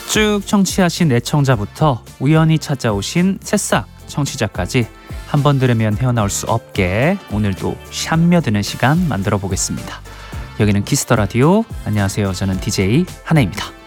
쭉 청취하신 애청자부터 우연히 찾아오신 새싹 청취자까지 한 번 들으면 헤어나올 수 없게 오늘도 샴며드는 시간 만들어 보겠습니다. 여기는 키스더 라디오. 안녕하세요. 저는 DJ 한혜입니다.